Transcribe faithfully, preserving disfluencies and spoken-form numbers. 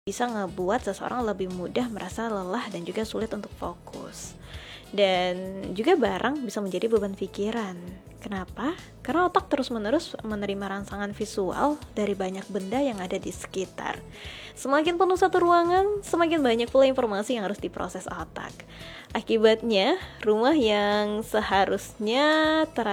bisa ngebuat seseorang lebih mudah merasa lelah dan juga sulit untuk fokus. Dan juga barang bisa menjadi beban pikiran. Kenapa? Karena otak terus-menerus menerima rangsangan visual dari banyak benda yang ada di sekitar. Semakin penuh satu ruangan, semakin banyak pula informasi yang harus diproses otak. Akibatnya, rumah yang seharusnya ter